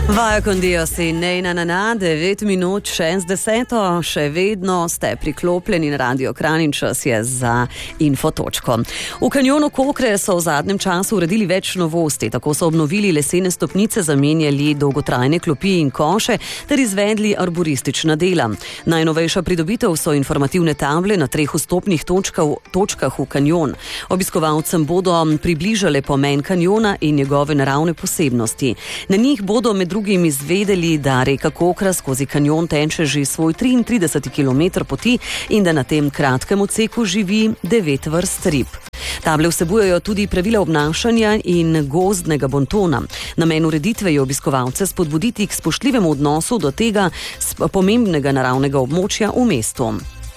Vaja con Dio si nej na 9 minut 60, še vedno ste priklopljeni na Radio Kranj in čas je za Infotočko. V kanjonu Kokre so v zadnjem času uredili več novosti, tako so obnovili lesene stopnice, zamenjali dolgotrajne klopi in koše ter izvedli arboristična dela. Najnovejša pridobitev so informativne table na 3 vstopnih točkah v kanjon. Obiskovalcem bodo približale pomen kanjona in njegove naravne posebnosti. Na njih bodo med drugim izvedeli, da reka Kokra skozi kanjon teče že svoj 33 km poti in da na tem kratkem odseku živi 9 vrst rib. Table vsebujejo tudi pravila obnašanja in gozdnega bontona. Namen ureditve je obiskovalce spodbuditi k spoštljivemu odnosu do tega pomembnega naravnega območja v mestu.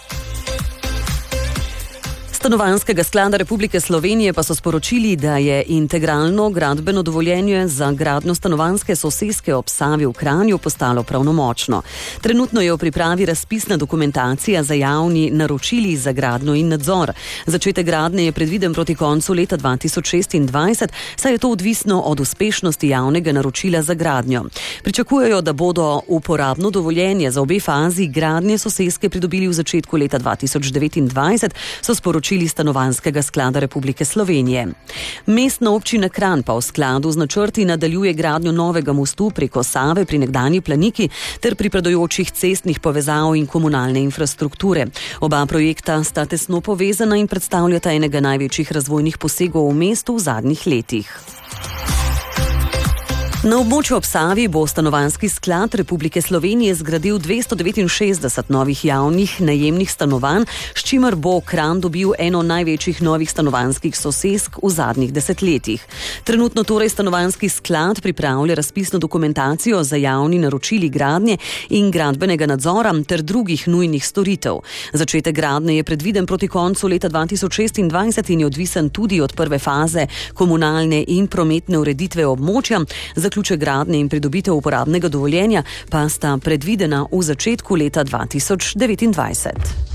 Stanovanjskega sklada Republike Slovenije pa so sporočili, da je integralno gradbeno dovoljenje za gradnjo stanovanjske soseske ob Savi v Kranju postalo pravnomočno. Trenutno je v pripravi razpisna dokumentacija za javni naročili za gradnjo in nadzor. Začetek gradnje je predviden proti koncu leta 2026, saj je to odvisno od uspešnosti javnega naročila za gradnjo. Pričakujejo, da bodo uporabno dovoljenje za obe fazi gradnje soseske pridobili v začetku leta 2029, so sporočili Stanovanjskega sklada Republike Slovenije. Mestna občina Kranj pa v skladu z načrti nadaljuje gradnjo novega mostu preko Save pri nekdanji Planiki ter pripadajočih cestnih povezav in komunalne infrastrukture. Oba projekta sta tesno povezana in predstavljata enega največjih razvojnih posegov v mestu v zadnjih letih. Na območju ob Savi bo Stanovanjski sklad Republike Slovenije zgradil 269 novih javnih najemnih stanovanj, s čimer bo Kranj dobil eno največjih novih stanovanjskih sosesk v zadnjih desetletjih. Trenutno torej Stanovanjski sklad pripravlja razpisno dokumentacijo za javni naročili gradnje in gradbenega nadzora ter drugih nujnih storitev. Začetek gradnje je predviden proti koncu leta 2026 in je odvisen tudi od prve faze komunalne in prometne ureditve območja. Zaključek gradnje in pridobitev uporabnega dovoljenja pa sta predvidena v začetku leta 2029.